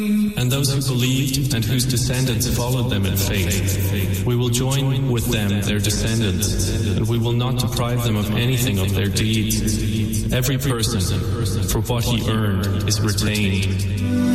and those who believed and whose descendants followed them in faith. We will join with them their descendants, and we will not deprive them of anything of their deeds. Every person, for what he earned, is retained.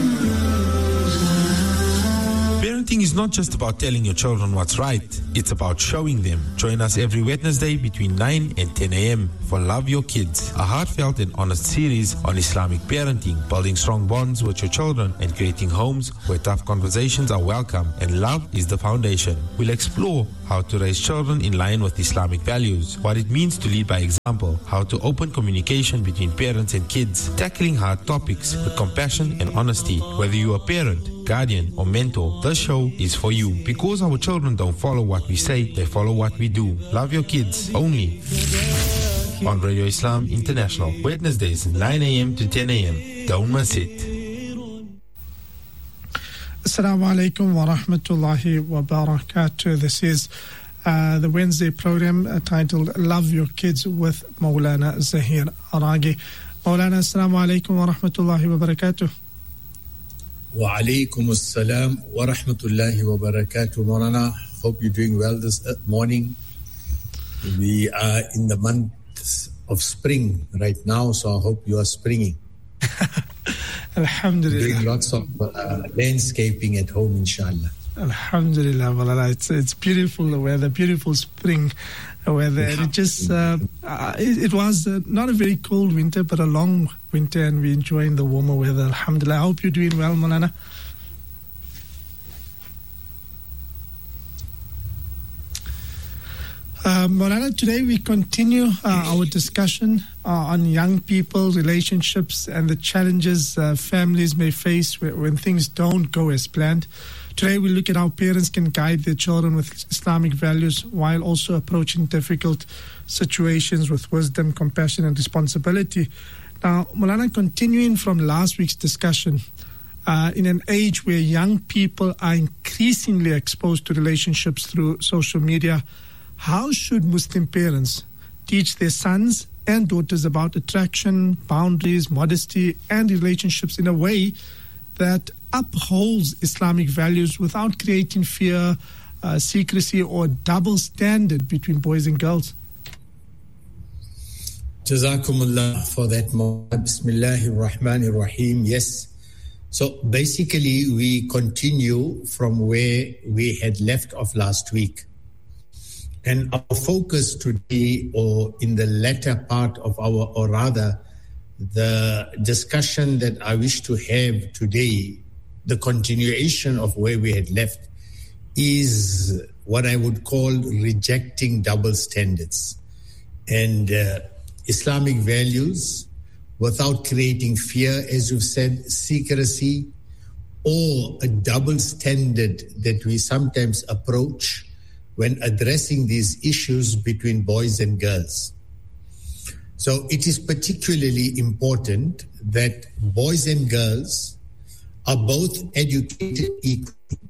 Parenting is not just about telling your children what's right, it's about showing them. Join us every Wednesday between 9 and 10 a.m. for Love Your Kids, a heartfelt and honest series on Islamic parenting, building strong bonds with your children and creating homes where tough conversations are welcome and love is the foundation. We'll explore how to raise children in line with Islamic values, what it means to lead by example, how to open communication between parents and kids, tackling hard topics with compassion and honesty. Whether you're a parent, guardian or mentor, this show is for you, because our children don't follow what we say, they follow what we do. Love Your Kids, only on Radio Islam International, Wednesdays 9 a.m. to 10 a.m. Don't miss it. Assalamu alaikum wa rahmatullahi wa barakatuh. This is the Wednesday program titled Love Your Kids with Maulana Zahir Aragi. Maulana, assalamu alaikum wa rahmatullahi wa barakatuh. Wa alaikum assalam wa rahmatullahi wa barakatuh. Maulana, hope you're doing well this morning. We are in the month of spring right now, so I hope you are springing. Alhamdulillah. Doing lots of landscaping at home, inshallah. Alhamdulillah, Malala. It's beautiful weather, beautiful spring weather. And it just, it was not a very cold winter, but a long winter, and we're enjoying the warmer weather. Alhamdulillah. I hope you're doing well, Malana. Maulana, today we continue our discussion on young people, relationships, and the challenges families may face when things don't go as planned. Today we look at how parents can guide their children with Islamic values while also approaching difficult situations with wisdom, compassion, and responsibility. Now, Maulana, continuing from last week's discussion, in an age where young people are increasingly exposed to relationships through social media, how should Muslim parents teach their sons and daughters about attraction, boundaries, modesty, and relationships in a way that upholds Islamic values without creating fear, secrecy, or double standard between boys and girls? Jazakumullah for that. Bismillahir Rahmanir Rahim. Yes. So basically, we continue from where we had left off last week. And our focus today, or in the latter part of or rather, the discussion that I wish to have today, the continuation of where we had left, is what I would call rejecting double standards and Islamic values without creating fear, as you've said, secrecy, or a double standard that we sometimes approach when addressing these issues between boys and girls. So it is particularly important that boys and girls are both educated equally.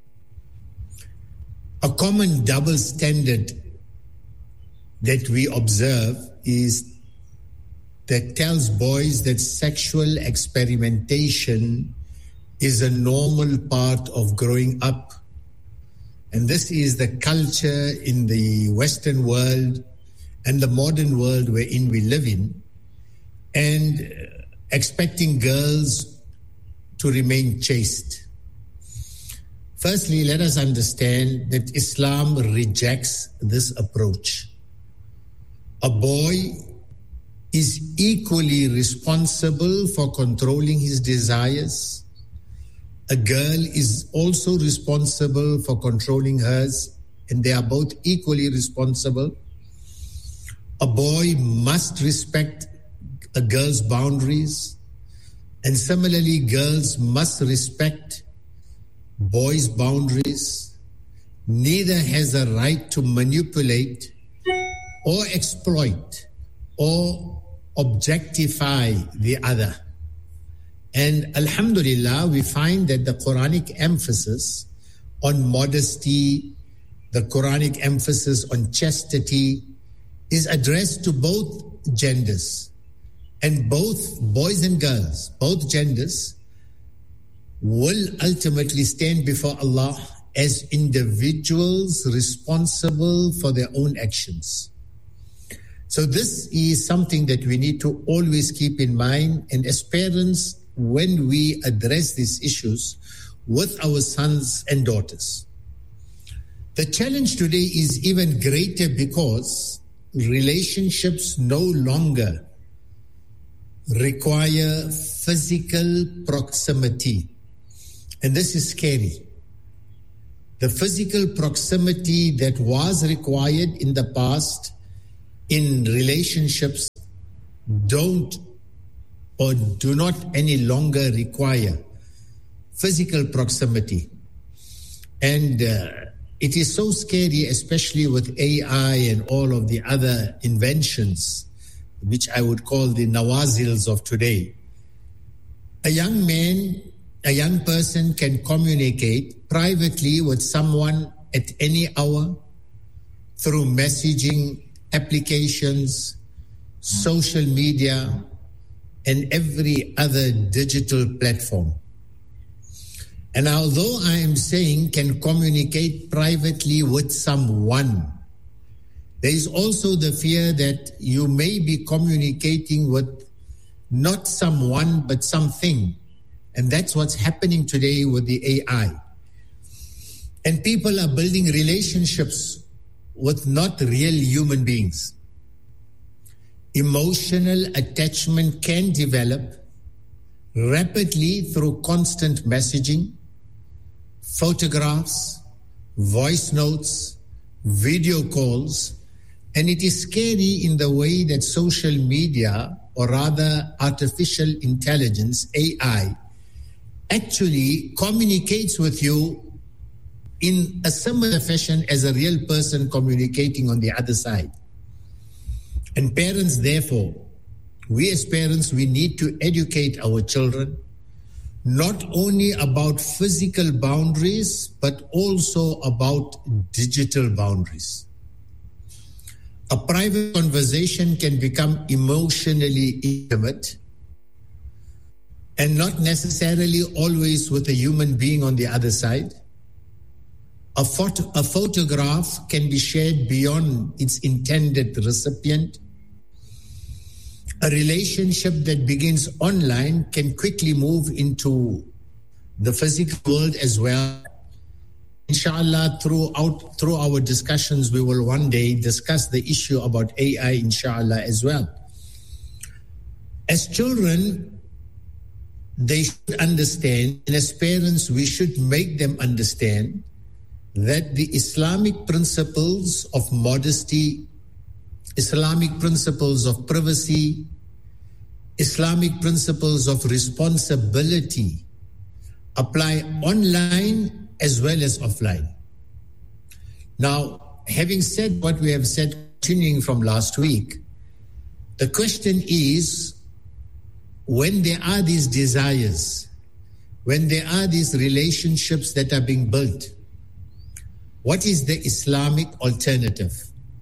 A common double standard that we observe is that tells boys that sexual experimentation is a normal part of growing up. And this is the culture in the Western world and the modern world wherein we live in, and expecting girls to remain chaste. Firstly, let us understand that Islam rejects this approach. A boy is equally responsible for controlling his desires. A girl is also responsible for controlling hers, and they are both equally responsible. A boy must respect a girl's boundaries, and similarly, girls must respect boys' boundaries. Neither has a right to manipulate or exploit or objectify the other. And alhamdulillah, we find that the Quranic emphasis on modesty, the Quranic emphasis on chastity is addressed to both genders. And both boys and girls, both genders, will ultimately stand before Allah as individuals responsible for their own actions. So this is something that we need to always keep in mind, and as parents, when we address these issues with our sons and daughters. The challenge today is even greater because relationships no longer require physical proximity. And this is scary. The physical proximity that was required in the past in relationships do not any longer require physical proximity. And it is so scary, especially with AI and all of the other inventions, which I would call the nawazils of today. A young person can communicate privately with someone at any hour through messaging applications, social media, and every other digital platform. And although I am saying can communicate privately with someone, there is also the fear that you may be communicating with not someone, but something. And that's what's happening today with the AI. And people are building relationships with not real human beings. Emotional attachment can develop rapidly through constant messaging, photographs, voice notes, video calls, and it is scary in the way that social media, or rather artificial intelligence, AI, actually communicates with you in a similar fashion as a real person communicating on the other side. And parents, therefore, we as parents, we need to educate our children not only about physical boundaries, but also about digital boundaries. A private conversation can become emotionally intimate and not necessarily always with a human being on the other side. A photograph can be shared beyond its intended recipient. A relationship that begins online can quickly move into the physical world as well. Inshallah, through our discussions, we will one day discuss the issue about AI, inshallah, as well. As children, they should understand, and as parents, we should make them understand that the Islamic principles of modesty, Islamic principles of privacy, Islamic principles of responsibility apply online as well as offline. Now, having said what we have said, continuing from last week, the question is, when there are these desires, when there are these relationships that are being built, what is the Islamic alternative?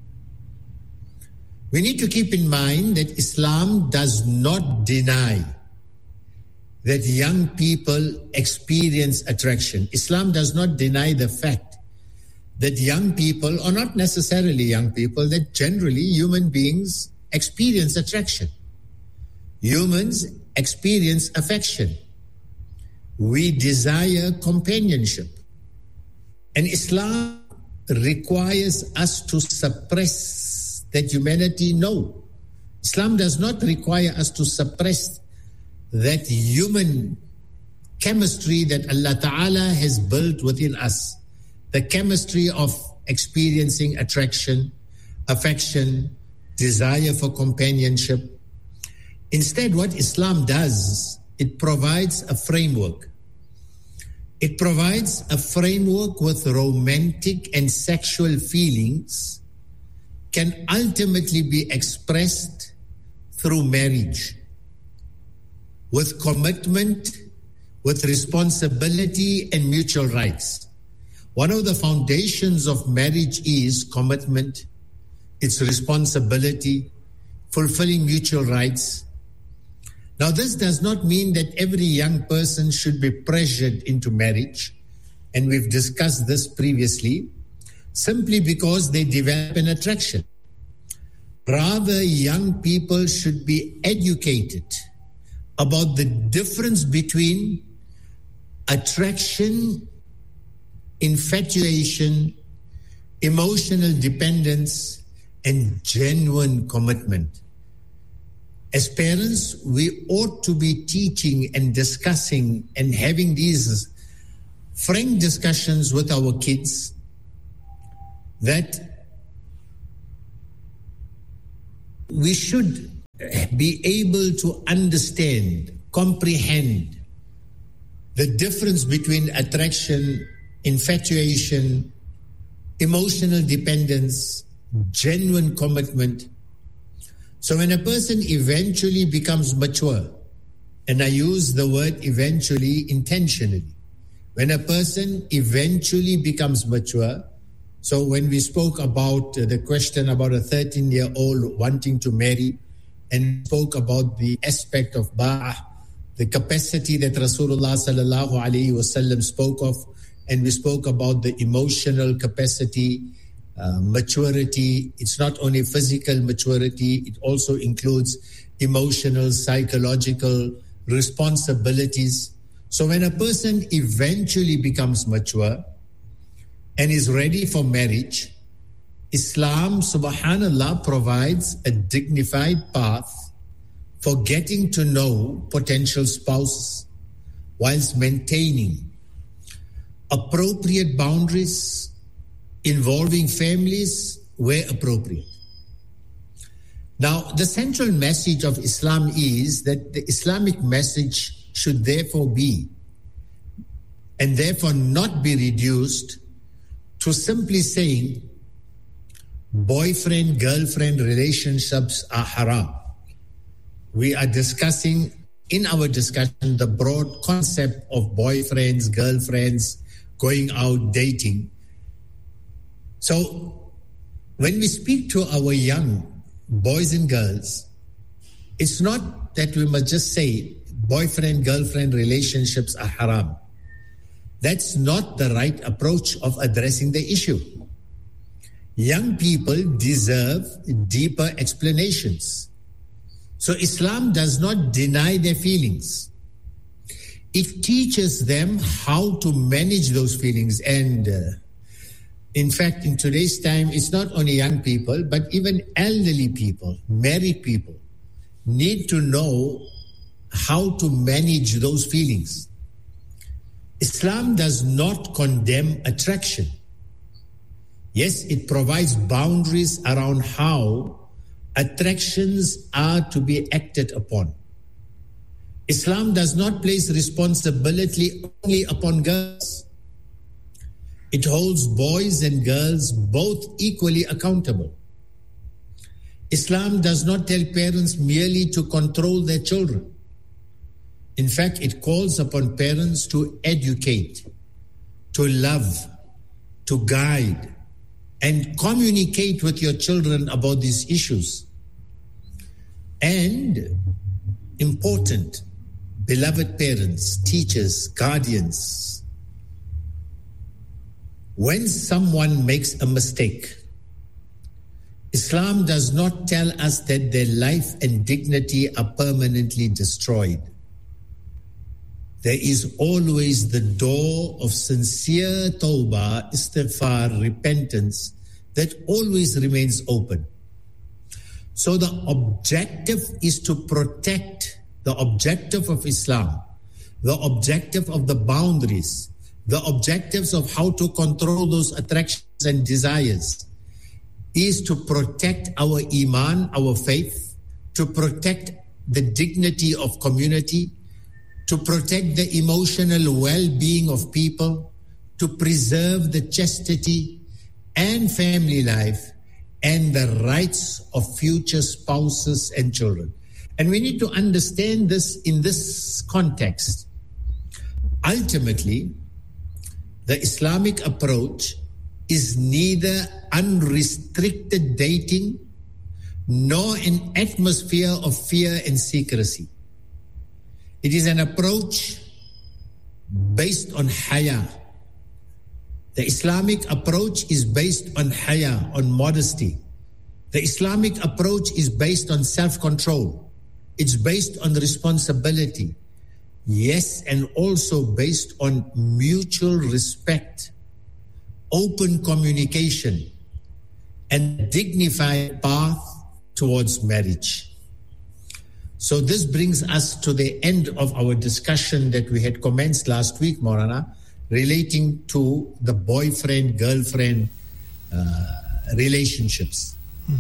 We need to keep in mind that Islam does not deny that young people experience attraction. Islam does not deny the fact that young people, or not necessarily young people, that generally human beings experience attraction. Humans experience affection. We desire companionship. And Islam requires us to suppress that humanity? No. Islam does not require us to suppress that human chemistry that Allah Ta'ala has built within us. The chemistry of experiencing attraction, affection, desire for companionship. Instead, what Islam does, it provides a framework. It provides a framework with romantic and sexual feelings can ultimately be expressed through marriage, with commitment, with responsibility and mutual rights. One of the foundations of marriage is commitment, its responsibility, fulfilling mutual rights. Now, this does not mean that every young person should be pressured into marriage, and we've discussed this previously, simply because they develop an attraction. Rather, young people should be educated about the difference between attraction, infatuation, emotional dependence, and genuine commitment. As parents, we ought to be teaching and discussing and having these frank discussions with our kids that we should be able to understand, comprehend the difference between attraction, infatuation, emotional dependence, genuine commitment. So when a person eventually becomes mature, and I use the word eventually intentionally, when a person eventually becomes mature, so when we spoke about the question about a 13-year-old wanting to marry, and spoke about the aspect of ba'ah, the capacity that Rasulullah sallallahu alayhi wasallam spoke of, and we spoke about the emotional capacity, maturity. It's not only physical maturity, it also includes emotional, psychological responsibilities. So when a person eventually becomes mature and is ready for marriage, Islam, subhanallah, provides a dignified path for getting to know potential spouses whilst maintaining appropriate boundaries involving families where appropriate. Now, the central message of Islam is that the Islamic message should therefore be, and therefore not be reduced to simply saying boyfriend-girlfriend relationships are haram. We are discussing, in our discussion, the broad concept of boyfriends, girlfriends, going out, dating. So when we speak to our young boys and girls, it's not that we must just say boyfriend-girlfriend relationships are haram. That's not the right approach of addressing the issue. Young people deserve deeper explanations. So Islam does not deny their feelings. It teaches them how to manage those feelings. And in fact, in today's time, it's not only young people, but even elderly people, married people, need to know how to manage those feelings. Islam does not condemn attraction. Yes, it provides boundaries around how attractions are to be acted upon. Islam does not place responsibility only upon girls. It holds boys and girls both equally accountable. Islam does not tell parents merely to control their children. In fact, it calls upon parents to educate, to love, to guide, and communicate with your children about these issues. And important, beloved parents, teachers, guardians, when someone makes a mistake, Islam does not tell us that their life and dignity are permanently destroyed. There is always the door of sincere tawbah, istighfar, repentance that always remains open. So the objective is to protect the objective of Islam, the objective of the boundaries, the objectives of how to control those attractions and desires is to protect our iman, our faith, to protect the dignity of community, to protect the emotional well-being of people, to preserve the chastity and family life and the rights of future spouses and children. And we need to understand this in this context. Ultimately, the Islamic approach is neither unrestricted dating nor an atmosphere of fear and secrecy. It is an approach based on haya. The Islamic approach is based on haya, on modesty. The Islamic approach is based on self-control. It's based on responsibility. Yes, and also based on mutual respect, open communication, and dignified path towards marriage. So this brings us to the end of our discussion that we had commenced last week, Maulana, relating to the boyfriend-girlfriend relationships.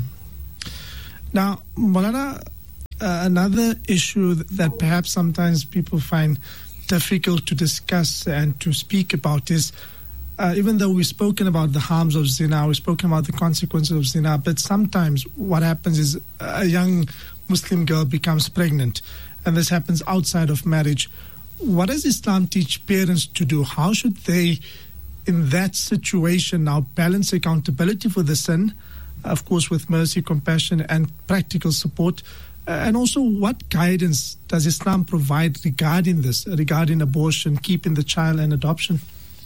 Now, Maulana, another issue that perhaps sometimes people find difficult to discuss and to speak about is, even though we've spoken about the harms of zina, we've spoken about the consequences of zina, but sometimes what happens is a young Muslim girl becomes pregnant, and this happens outside of marriage. What does Islam teach parents to do? How should they, in that situation, now balance accountability for the sin, of course, with mercy, compassion, and practical support? And also, what guidance does Islam provide regarding this, regarding abortion, keeping the child, and adoption?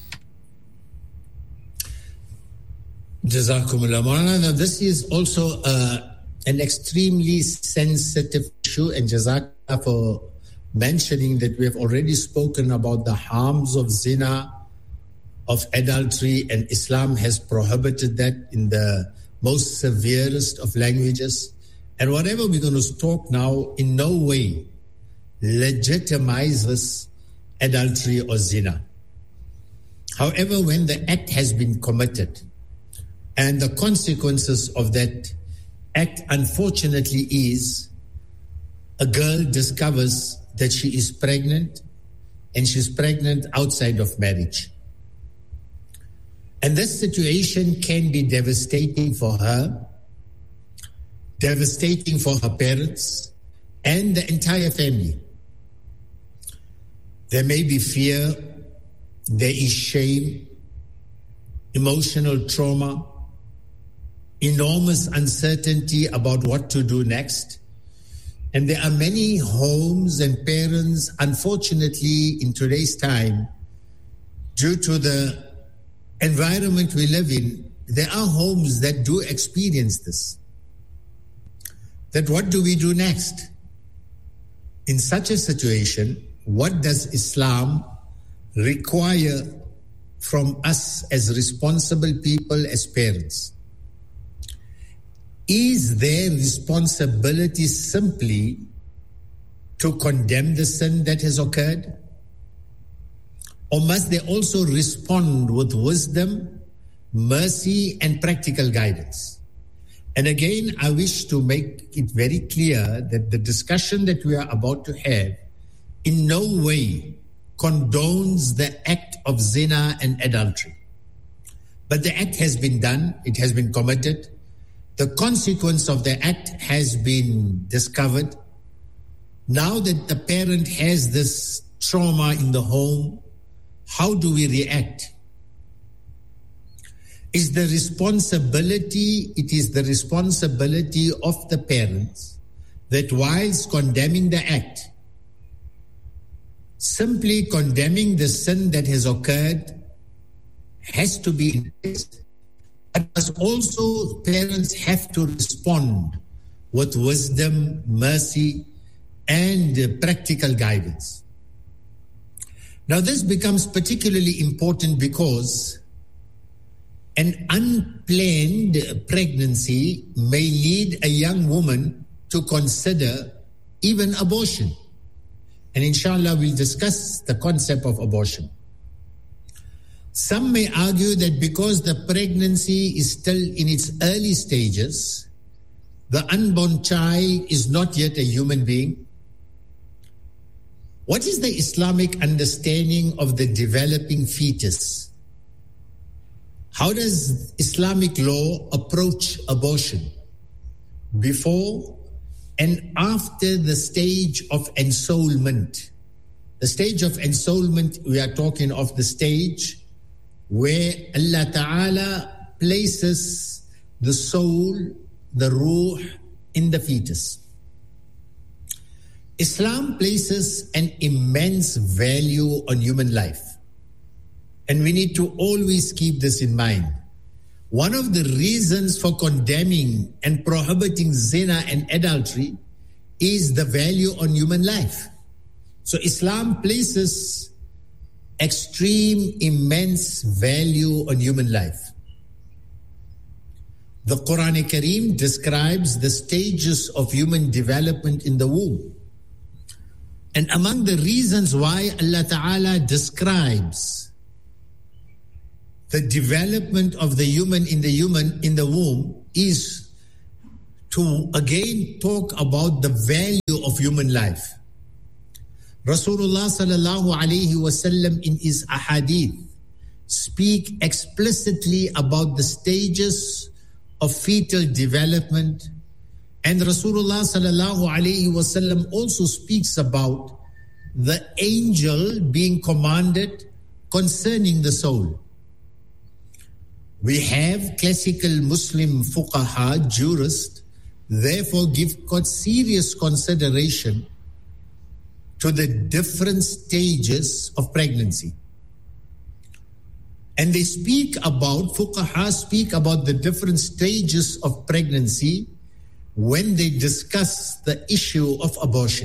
Jazakumullah. Maulana, this is also an extremely sensitive issue, and Jazakallah for mentioning that we have already spoken about the harms of zina, of adultery, and Islam has prohibited that in the most severest of languages. And whatever we're going to talk now in no way legitimizes adultery or zina. However, when the act has been committed and the consequences of that act, unfortunately, is a girl discovers that she is pregnant, and she's pregnant outside of marriage. And this situation can be devastating for her, devastating for her parents, and the entire family. There may be fear, there is shame, emotional trauma, enormous uncertainty about what to do next. And there are many homes and parents, unfortunately, in today's time, due to the environment we live in, there are homes that do experience this. That what do we do next? In such a situation, what does Islam require from us as responsible people, as parents? Is their responsibility simply to condemn the sin that has occurred? Or must they also respond with wisdom, mercy, and practical guidance? And again, I wish to make it very clear that the discussion that we are about to have in no way condones the act of zina and adultery. But the act has been done, it has been committed. The consequence of the act has been discovered. Now that the parent has this trauma in the home, how do we react? It is the responsibility of the parents that whilst condemning the act, simply condemning the sin that has occurred has to be increased. But also parents have to respond with wisdom, mercy, and practical guidance. Now this becomes particularly important because an unplanned pregnancy may lead a young woman to consider even abortion. And inshallah, we'll discuss the concept of abortion. Some may argue that because the pregnancy is still in its early stages, the unborn child is not yet a human being. What is the Islamic understanding of the developing fetus? How does Islamic law approach abortion before and after the stage of ensoulment? The stage of ensoulment, we are talking of the stage where Allah Ta'ala places the soul, the ruh, in the fetus. Islam places an immense value on human life. And we need to always keep this in mind. One of the reasons for condemning and prohibiting zina and adultery is the value on human life. So Islam places extreme, immense value on human life. The Quran Kareem describes the stages of human development in the womb. And among the reasons why Allah Ta'ala describes the development of the human in the womb is to again talk about the value of human life. Rasulullah sallallahu alayhi wasallam in his ahadith speak explicitly about the stages of fetal development, and Rasulullah sallallahu alayhi wasallam also speaks about the angel being commanded concerning the soul. We have classical Muslim fuqaha, jurists, therefore give serious consideration to the different stages of pregnancy. And they fuqaha speak about the different stages of pregnancy when they discuss the issue of abortion.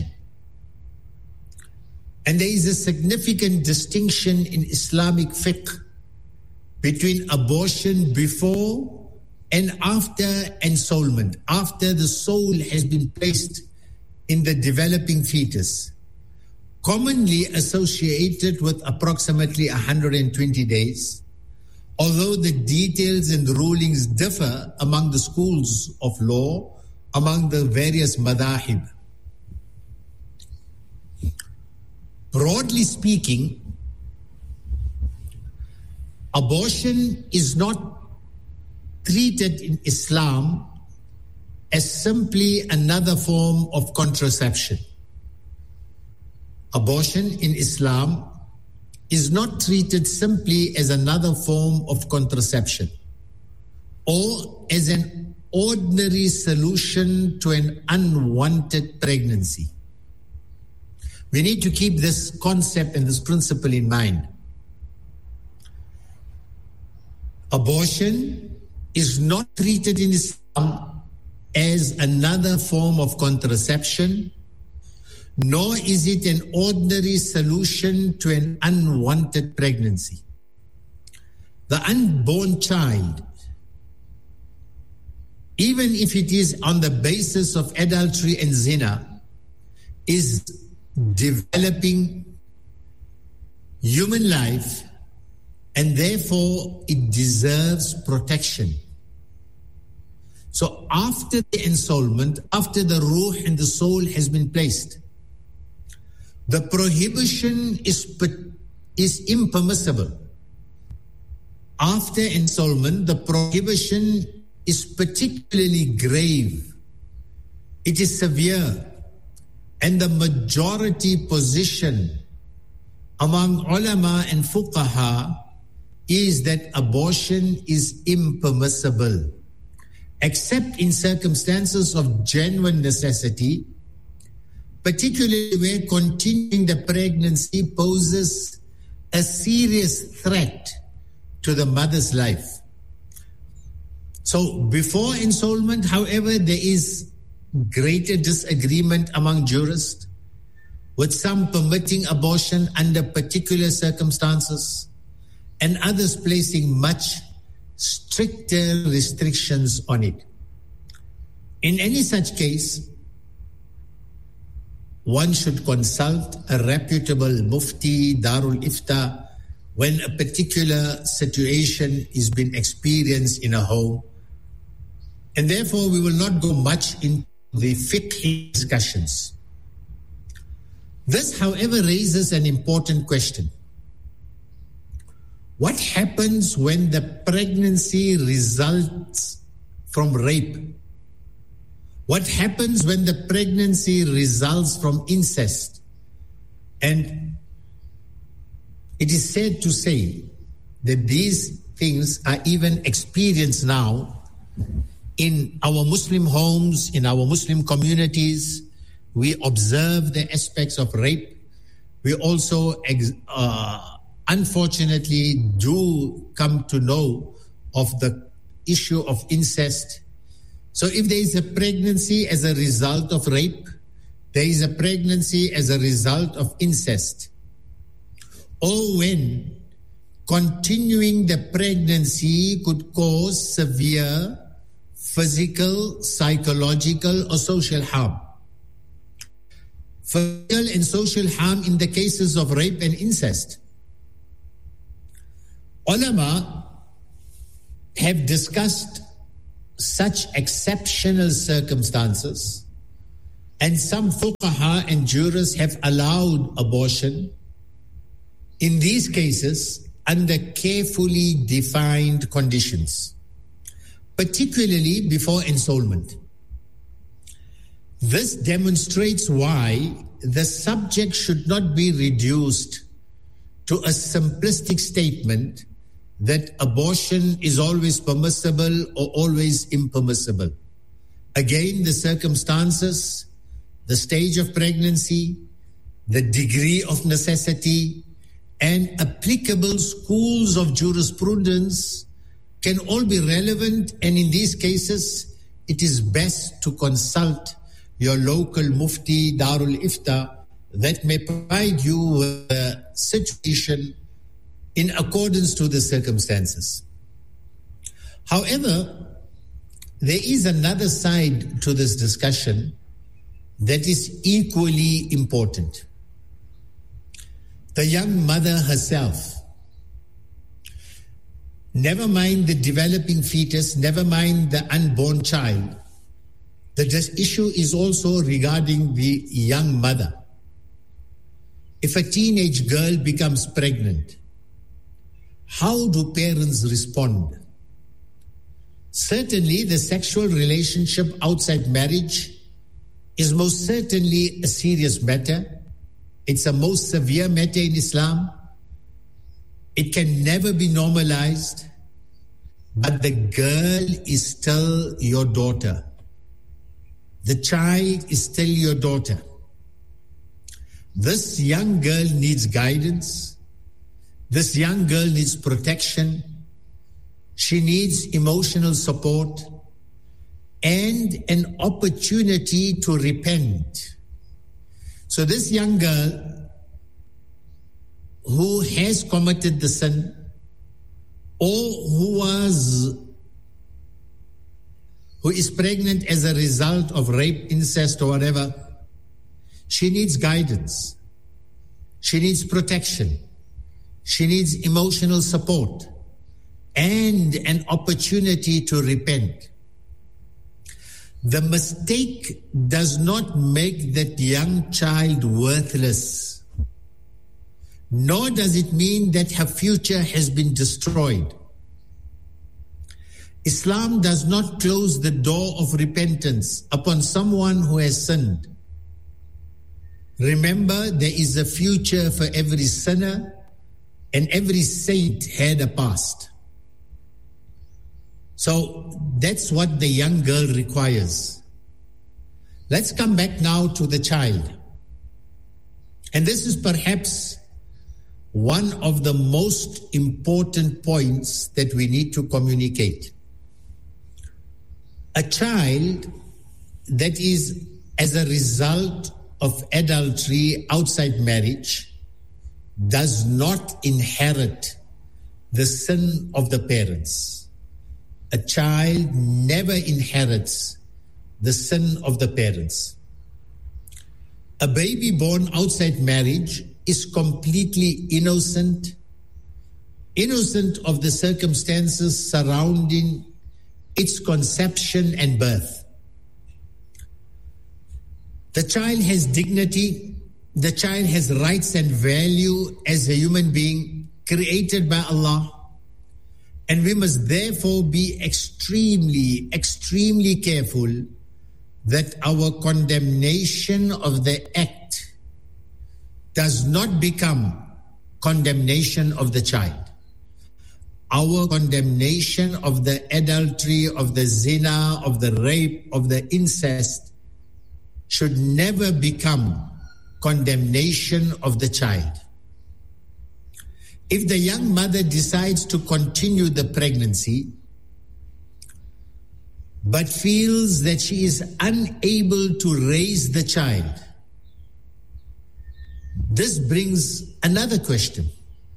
And there is a significant distinction in Islamic fiqh between abortion before and after ensoulment, after the soul has been placed in the developing fetus, commonly associated with approximately 120 days, although the details and rulings differ among the schools of law, among the various madahib. Broadly speaking, abortion is not treated in Islam as simply another form of contraception. Abortion in Islam is not treated simply as another form of contraception or as an ordinary solution to an unwanted pregnancy. We need to keep this concept and this principle in mind. Abortion is not treated in Islam as another form of contraception, nor is it an ordinary solution to an unwanted pregnancy. The unborn child, even if it is on the basis of adultery and zina, is developing human life, and therefore it deserves protection. So after the ensoulment, after the ruh and the soul has been placed, the prohibition is impermissible. After ensoulment, the prohibition is particularly grave. It is severe. And the majority position among ulama and fuqaha is that abortion is impermissible, except in circumstances of genuine necessity, particularly where continuing the pregnancy poses a serious threat to the mother's life. So before ensoulment, however, there is greater disagreement among jurists, with some permitting abortion under particular circumstances and others placing much stricter restrictions on it. In any such case, one should consult a reputable mufti, Darul Ifta, when a particular situation is being experienced in a home. And therefore, we will not go much into the fiqh discussions. This, however, raises an important question. What happens when the pregnancy results from rape? What happens when the pregnancy results from incest? And it is sad to say that these things are even experienced now in our Muslim homes, in our Muslim communities, we observe the aspects of rape. We also, unfortunately, do come to know of the issue of incest. So if there is a pregnancy as a result of rape, there is a pregnancy as a result of incest, or when continuing the pregnancy could cause severe physical, psychological, or social harm. Physical and social harm in the cases of rape and incest. Ulama have discussed such exceptional circumstances, and some fuqaha and jurists have allowed abortion in these cases under carefully defined conditions, particularly before ensoulment. This demonstrates why the subject should not be reduced to a simplistic statement that abortion is always permissible or always impermissible. Again, the circumstances, the stage of pregnancy, the degree of necessity, and applicable schools of jurisprudence can all be relevant, and in these cases, it is best to consult your local mufti, Darul Ifta, that may provide you with a situation in accordance to the circumstances. However, there is another side to this discussion that is equally important. The young mother herself. Never mind the developing fetus, never mind the unborn child. The issue is also regarding the young mother. If a teenage girl becomes pregnant, how do parents respond? Certainly, the sexual relationship outside marriage is most certainly a serious matter. It's a most severe matter in Islam. It can never be normalized, but the girl is still your daughter. The child is still your daughter. This young girl needs guidance. This young girl needs protection. She needs emotional support and an opportunity to repent. So this young girl who has committed the sin, or who is pregnant as a result of rape, incest, or whatever, she needs guidance. She needs protection. She needs emotional support and an opportunity to repent. The mistake does not make that young child worthless, nor does it mean that her future has been destroyed. Islam does not close the door of repentance upon someone who has sinned. Remember, there is a future for every sinner, and every saint had a past. So that's what the young girl requires. Let's come back now to the child. And this is perhaps one of the most important points that we need to communicate. A child that is as a result of adultery outside marriage does not inherit the sin of the parents. A child never inherits the sin of the parents. A baby born outside marriage is completely innocent of the circumstances surrounding its conception and birth. The child has dignity. The child has rights and value as a human being created by Allah. And we must therefore be extremely, extremely careful that our condemnation of the act does not become condemnation of the child. Our condemnation of the adultery, of the zina, of the rape, of the incest should never become condemnation of the child. If the young mother decides to continue the pregnancy, but feels that she is unable to raise the child, this brings another question.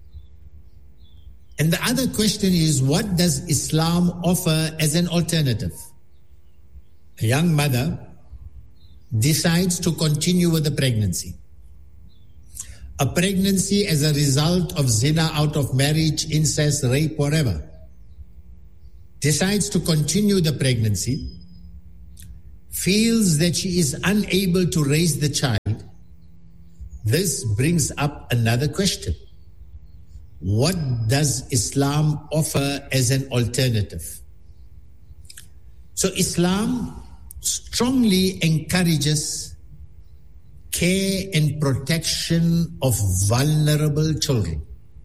And the other question is, what does Islam offer as an alternative? A young mother decides to continue with the pregnancy. A pregnancy as a result of zina, out of marriage, incest, rape, whatever. Decides to continue the pregnancy, feels that she is unable to raise the child. This brings up another question. What does Islam offer as an alternative? So Islam strongly encourages care and protection of vulnerable children.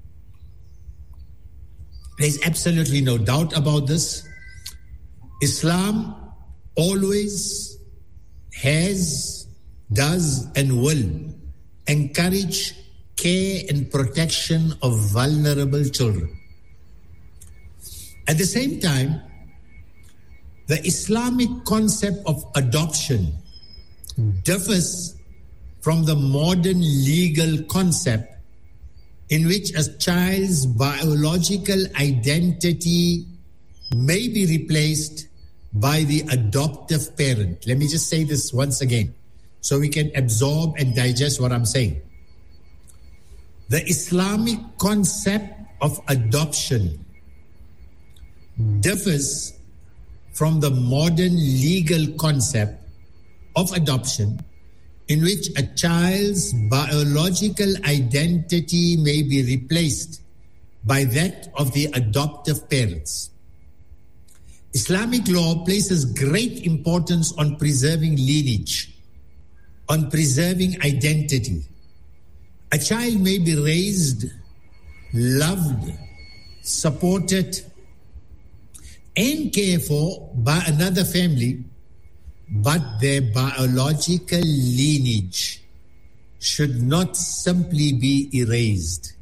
There's absolutely no doubt about this. Islam always has, does, and will encourage care and protection of vulnerable children. At the same time, the Islamic concept of adoption differs from the modern legal concept in which a child's biological identity may be replaced by the adoptive parent. Let me just say this once again so we can absorb and digest what I'm saying. The Islamic concept of adoption differs from the modern legal concept of adoption in which a child's biological identity may be replaced by that of the adoptive parents. Islamic law places great importance on preserving lineage, on preserving identity. A child may be raised, loved, supported, and cared for by another family, but their biological lineage should not simply be erased.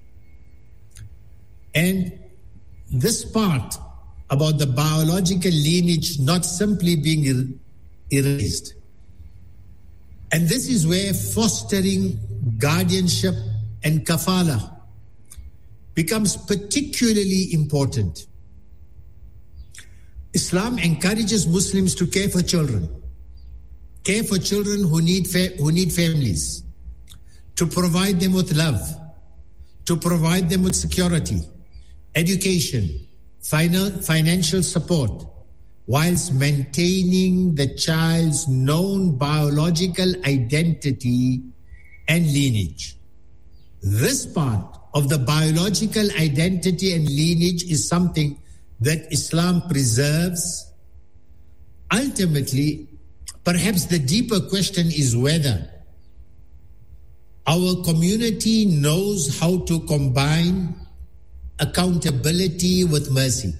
And this part about the biological lineage not simply being erased, and this is where fostering guardianship and kafala becomes particularly important. Islam encourages Muslims to care for children who need families, to provide them with love, to provide them with security, education, financial support, whilst maintaining the child's known biological identity and lineage. This part of the biological identity and lineage is something that Islam preserves. Ultimately, perhaps the deeper question is whether our community knows how to combine accountability with mercy.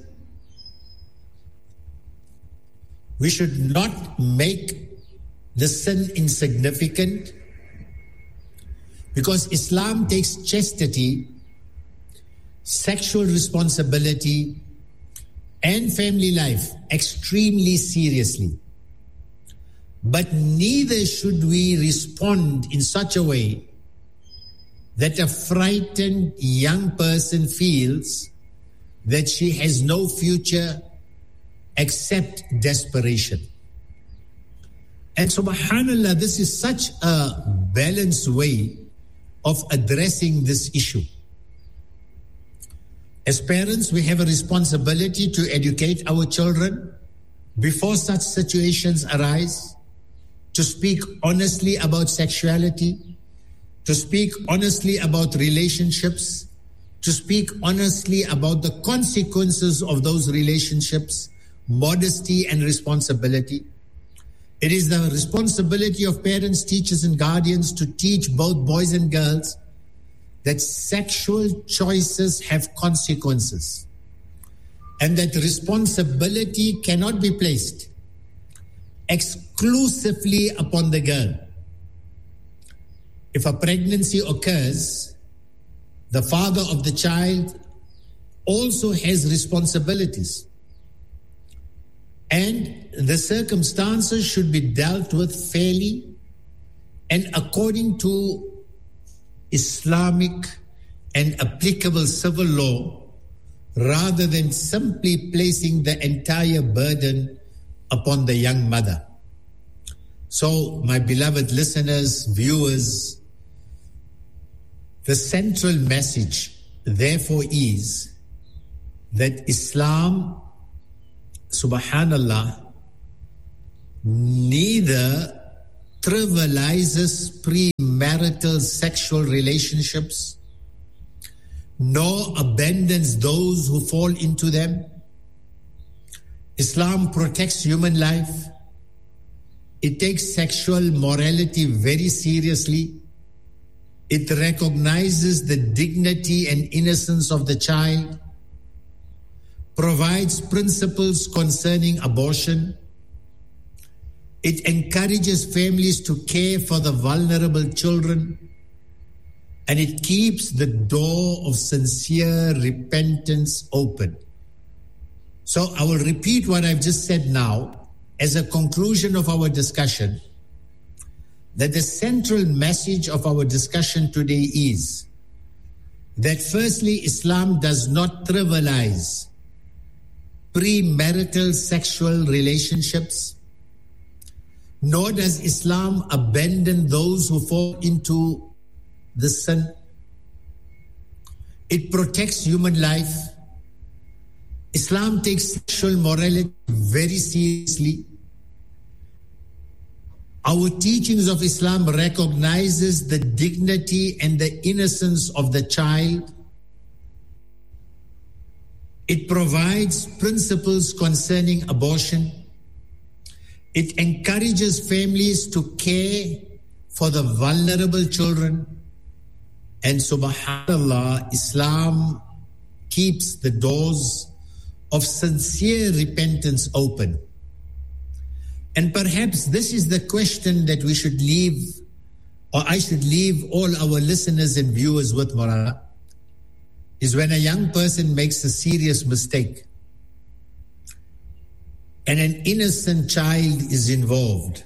We should not make the sin insignificant, because Islam takes chastity, sexual responsibility, and family life extremely seriously. But neither should we respond in such a way that a frightened young person feels that she has no future except desperation. And subhanAllah, this is such a balanced way of addressing this issue. As parents, we have a responsibility to educate our children before such situations arise, to speak honestly about sexuality, to speak honestly about relationships, to speak honestly about the consequences of those relationships, modesty and responsibility. It is the responsibility of parents, teachers, and guardians to teach both boys and girls that sexual choices have consequences, and that responsibility cannot be placed exclusively upon the girl. If a pregnancy occurs, the father of the child also has responsibilities. And the circumstances should be dealt with fairly and according to Islamic and applicable civil law, rather than simply placing the entire burden upon the young mother. So, my beloved listeners, viewers, the central message, therefore, is that Islam, subhanallah, neither trivializes premarital sexual relationships, nor abandons those who fall into them. Islam protects human life. It takes sexual morality very seriously. It recognizes the dignity and innocence of the child, provides principles concerning abortion. It encourages families to care for the vulnerable children, and it keeps the door of sincere repentance open. So I will repeat what I've just said now as a conclusion of our discussion, that the central message of our discussion today is that firstly, Islam does not trivialize premarital sexual relationships, nor does Islam abandon those who fall into the sin. It protects human life. Islam takes sexual morality very seriously. Our teachings of Islam recognizes the dignity and the innocence of the child. It provides principles concerning abortion. It encourages families to care for the vulnerable children. And subhanallah, Islam keeps the doors of sincere repentance open. And perhaps this is the question that we should leave, or I should leave all our listeners and viewers with, Maulana, is when a young person makes a serious mistake and an innocent child is involved,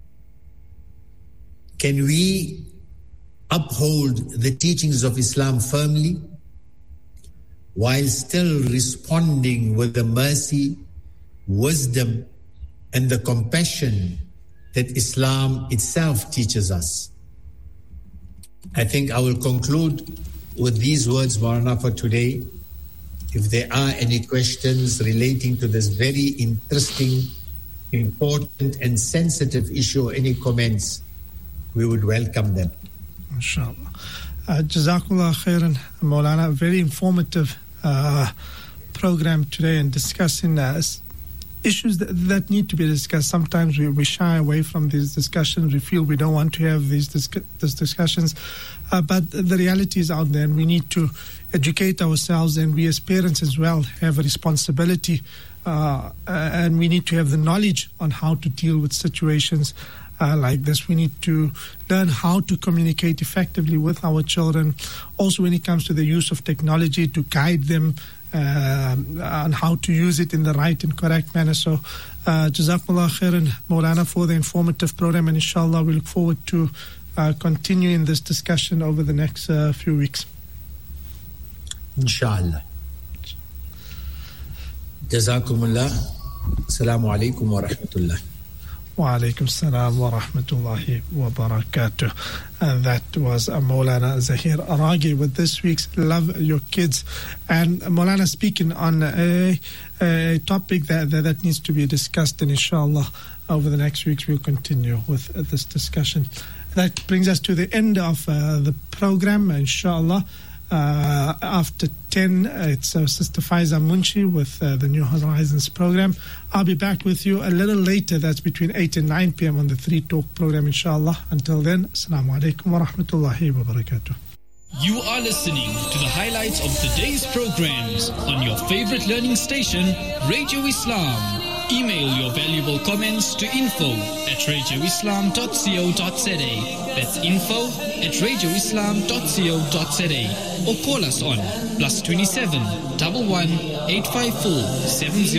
can we uphold the teachings of Islam firmly while still responding with the mercy, wisdom, and the compassion that Islam itself teaches us? I think I will conclude with these words, Maulana, for today. If there are any questions relating to this very interesting, important, and sensitive issue, or any comments, we would welcome them. Inshallah. Jazakallah khairan, Maulana. Very informative program today, and discussing issues that need to be discussed. Sometimes we shy away from these discussions. We feel we don't want to have these discussions. But the reality is out there, and we need to educate ourselves, and we as parents as well have a responsibility, and we need to have the knowledge on how to deal with situations like this. We need to learn how to communicate effectively with our children. Also, when it comes to the use of technology, to guide them on how to use it in the right and correct manner. So, Jazakallah khairan, Maulana, for the informative program, and inshallah we look forward to continuing this discussion over the next few weeks. Inshallah. Jazakumullah. Assalamu alaikum wa rahmatullah. Wa alaikum salam wa rahmatullahi wa barakatuh. That was Maulana Zahir Araghi with this week's Love Your Kids. And Maulana speaking on a topic that needs to be discussed, and inshallah over the next weeks we'll continue with this discussion. That brings us to the end of the program, inshallah. After 10, it's Sister Faiza Munshi with the New Horizons program. I'll be back with you a little later. That's between 8 and 9 p.m. on the 3 Talk program, inshallah. Until then, Assalamu alaikum wa rahmatullahi wa barakatuh. You are listening to the highlights of today's programs on your favorite learning station, Radio Islam. Email your valuable comments to info@radioislam.co.za. That's info@radioislam.co.za. Or call us on +27 11 854 70.